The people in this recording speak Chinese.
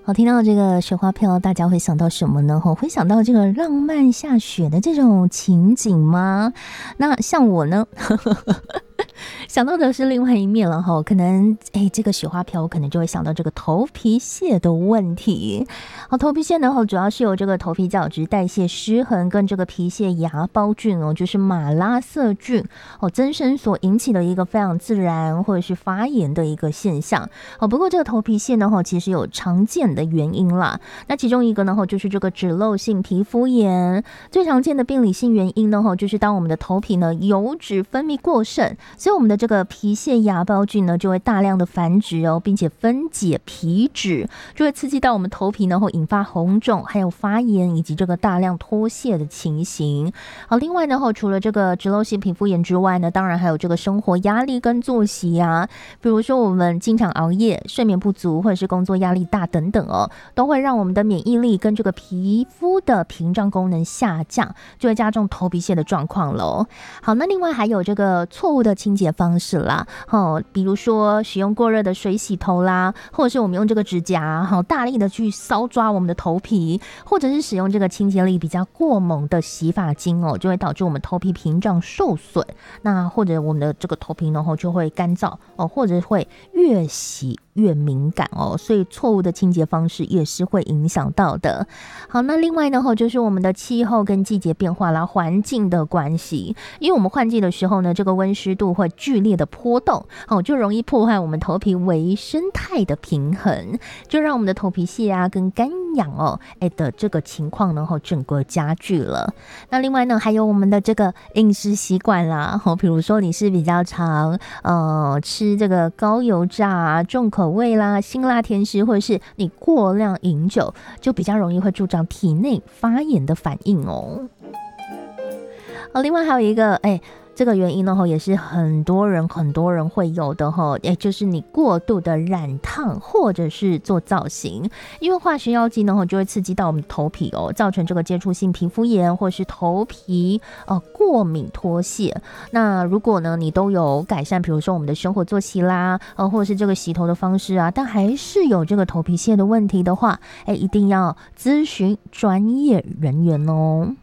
好，听到这个雪花飘，大家会想到什么呢？会想到这个浪漫下雪的这种情景吗？那像我呢想到的是另外一面了哈，可能这个雪花飘，我可能就会想到这个头皮屑的问题。好，头皮屑呢，主要是由这个头皮角质代谢失衡跟这个皮屑芽孢菌就是马拉色菌增生所引起的一个非常自然或者是发炎的一个现象。不过这个头皮屑呢，其实有常见的原因啦。那其中一个呢，就是这个脂漏性皮肤炎。最常见的病理性原因呢，就是当我们的头皮呢油脂分泌过剩，所以我们的这个皮屑芽孢菌呢就会大量的繁殖并且分解皮脂，就会刺激到我们头皮呢，会引发红肿，还有发炎以及这个大量脱屑的情形。好，另外呢，除了这个脂漏性皮肤炎之外呢，当然还有这个生活压力跟作息啊，比如说我们经常熬夜、睡眠不足，或者是工作压力大等等都会让我们的免疫力跟这个皮肤的屏障功能下降，就会加重头皮屑的状况咯。好，那另外还有这个错误的清洁方式啦，比如说使用过热的水洗头啦，或者是我们用这个指甲大力的去搔抓我们的头皮，或者是使用这个清洁力比较过猛的洗发精就会导致我们头皮屏障受损，那或者我们的这个头皮呢就会干燥或者会越洗越敏感所以错误的清洁方式也是会影响到的。好，那另外呢就是我们的气候跟季节变化啦，环境的关系，因为我们换季的时候呢，这个温湿度会剧烈的波动就容易破坏我们头皮微生态的平衡，就让我们的头皮屑啊跟干痒的这个情况呢整个加剧了。那另外呢还有我们的这个饮食习惯啦，比如说你是比较常吃这个高油炸重口味啦、辛辣甜食，或者是你过量饮酒，就比较容易会助长体内发炎的反应另外还有一个这个原因呢也是很多人会有的就是你过度的染烫或者是做造型，因为化学药剂呢就会刺激到我们头皮造成这个接触性皮肤炎或是头皮过敏脱屑。那如果呢你都有改善，比如说我们的生活作息啦或者是这个洗头的方式啊，但还是有这个头皮屑的问题的话，一定要咨询专业人员哦。